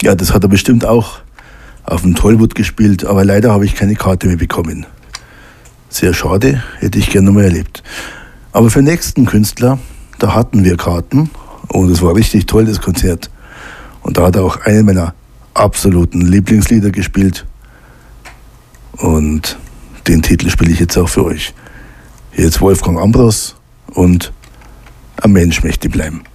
Ja, das hat er bestimmt auch auf dem Tollwood gespielt, aber leider habe ich keine Karte mehr bekommen. Sehr schade, hätte ich gerne mal erlebt. Aber für den nächsten Künstler, da hatten wir Karten und es war richtig toll, das Konzert. Und da hat er auch einen meiner absoluten Lieblingslieder gespielt. Und den Titel spiele ich jetzt auch für euch. Hier ist Wolfgang Ambros und Ein Mensch möchte bleiben.